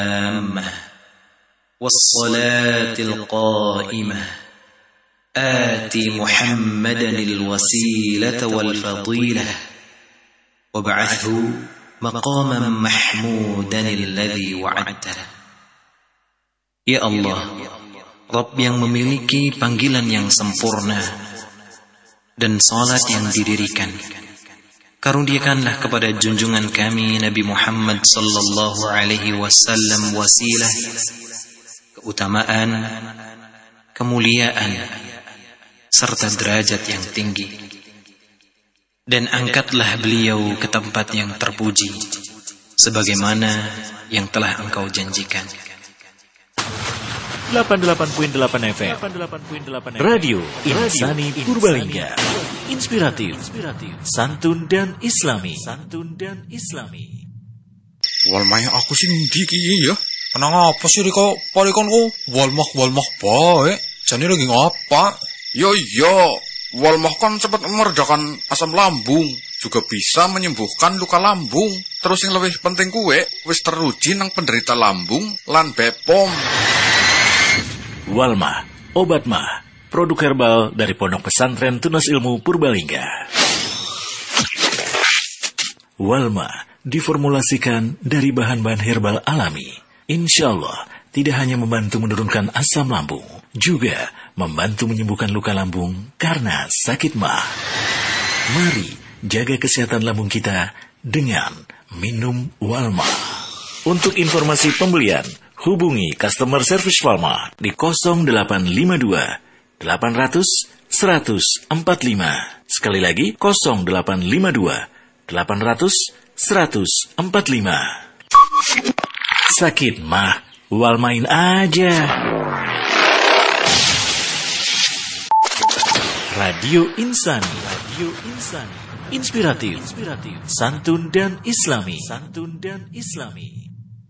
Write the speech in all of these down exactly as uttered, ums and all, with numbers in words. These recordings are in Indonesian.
والصلاة القائمة آت محمدا الوسيلة والفضيلة وابعثه مقاما محمودا الذي وعدته. Ya Allah, Rabb yang memiliki panggilan yang sempurna dan salat yang didirikan, karuniakanlah kepada junjungan kami Nabi Muhammad sallallahu alaihi wasallam wasilah, keutamaan, kemuliaan, serta derajat yang tinggi. Dan angkatlah beliau ke tempat yang terpuji, sebagaimana yang telah Engkau janjikan. delapan puluh delapan koma delapan F M Radio Insani Purbalingga. Inspiratif, santun dan islami. Santun dan islami. Wal maya aku sing ndi ki ya? Kenang apa sih Riko? Parikon ku walmah walmah bae. Jane lagi ngapa? Yo yo, walmah kan cepat meredakan asam lambung, juga bisa menyembuhkan luka lambung. Terus yang lebih penting kuwe wis teruji nang penderita lambung lan Bepom. Walmah, obat mah, produk herbal dari Pondok Pesantren Tunas Ilmu Purbalingga. Walmah diformulasikan dari bahan-bahan herbal alami. Insya Allah tidak hanya membantu menurunkan asam lambung, juga membantu menyembuhkan luka lambung karena sakit mah. Mari jaga kesehatan lambung kita dengan minum Walmah. Untuk informasi pembelian, hubungi customer service Walmah di nol delapan lima dua delapan nol nol satu nol empat lima. Sekali lagi nol delapan lima dua delapan nol nol satu nol empat lima. Sakit mah, Walmain aja. Radio Insani, Radio Insani, inspiratif, inspiratif, santun dan islami, santun dan islami.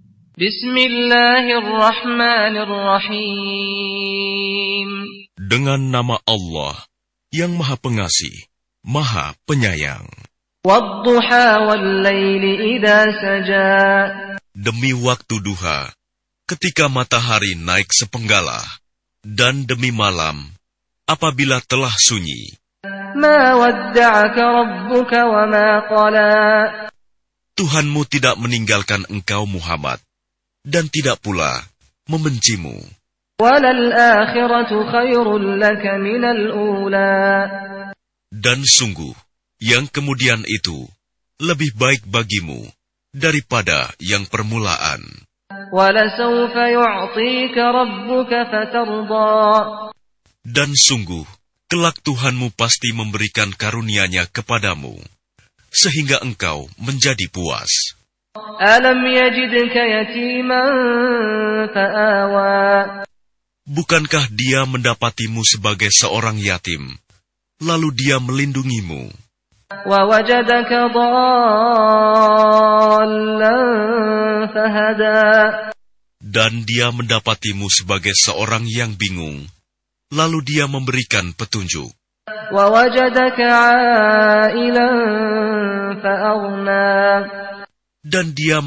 Bismillahirrahmanirrahim. Dengan nama Allah yang Maha Pengasih, Maha Penyayang. Wadduha wal-laili idza saja. Demi waktu duha, ketika matahari naik sepenggala, dan demi malam, apabila telah sunyi. Ma wadda'aka rabbuka wa ma qala. Tuhanmu tidak meninggalkan engkau Muhammad, dan tidak pula membencimu. Walal akhiratu khairul laka minal ula. Dan sungguh, yang kemudian itu lebih baik bagimu daripada yang permulaan. Walasawfa yu'tika rabbuka fatarda. Dan sungguh, kelak Tuhanmu pasti memberikan karunia-Nya kepadamu, sehingga engkau menjadi puas. Alam yajidka yatiman fa'awa. Bukankah Dia mendapatimu sebagai seorang yatim, lalu Dia melindungimu? Wa wajadaka dhallan fahada. Dan Dia mendapatimu sebagai seorang yang bingung, lalu Dia memberikan petunjuk. Wa wajadaka 'ailan fa'aghna. Dan Dia